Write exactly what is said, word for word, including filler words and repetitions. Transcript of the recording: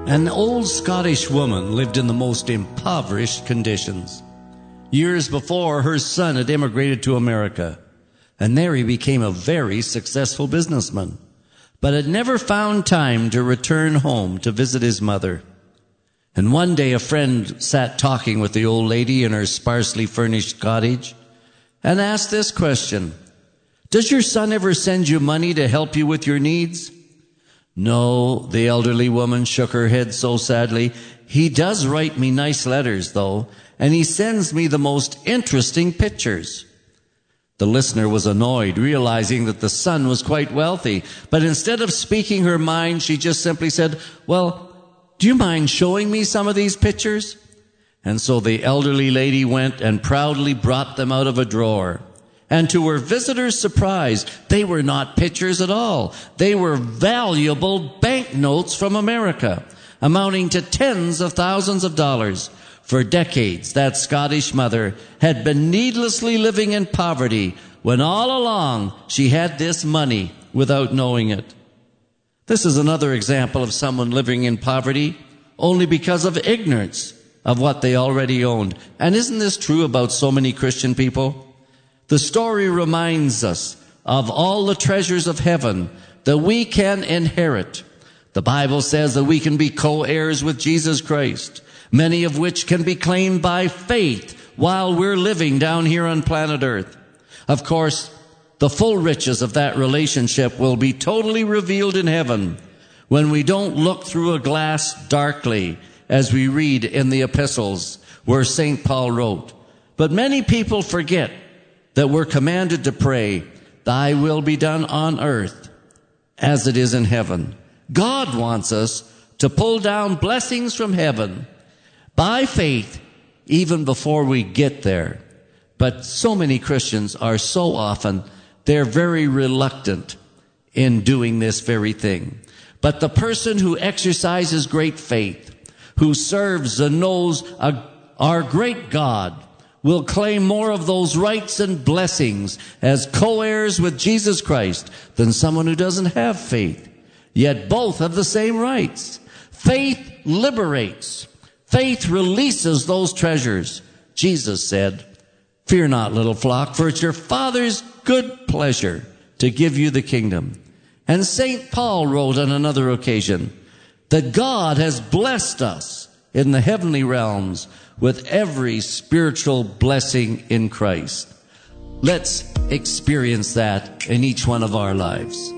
An old Scottish woman lived in the most impoverished conditions. Years before, her son had immigrated to America, and there he became a very successful businessman, but had never found time to return home to visit his mother. And one day a friend sat talking with the old lady in her sparsely furnished cottage and asked this question: "Does your son ever send you money to help you with your needs?" "No," the elderly woman shook her head so sadly. "He does write me nice letters, though, and he sends me the most interesting pictures." The listener was annoyed, realizing that the son was quite wealthy. But instead of speaking her mind, she just simply said, "Well, do you mind showing me some of these pictures?" And so the elderly lady went and proudly brought them out of a drawer. And to her visitors' surprise, they were not pictures at all. They were valuable banknotes from America, amounting to tens of thousands of dollars. For decades, that Scottish mother had been needlessly living in poverty when all along she had this money without knowing it. This is another example of someone living in poverty only because of ignorance of what they already owned. And isn't this true about so many Christian people? The story reminds us of all the treasures of heaven that we can inherit. The Bible says that we can be co-heirs with Jesus Christ, many of which can be claimed by faith while we're living down here on planet Earth. Of course, the full riches of that relationship will be totally revealed in heaven when we don't look through a glass darkly, as we read in the epistles where Saint Paul wrote. But many people forget that we're commanded to pray, "Thy will be done on earth as it is in heaven." God wants us to pull down blessings from heaven by faith even before we get there. But so many Christians are so often, they're very reluctant in doing this very thing. But the person who exercises great faith, who serves and knows a, our great God, will claim more of those rights and blessings as co-heirs with Jesus Christ than someone who doesn't have faith. Yet both have the same rights. Faith liberates. Faith releases those treasures. Jesus said, "Fear not, little flock, for it's your Father's good pleasure to give you the kingdom." And Saint Paul wrote on another occasion that God has blessed us in the heavenly realms with every spiritual blessing in Christ. Let's experience that in each one of our lives.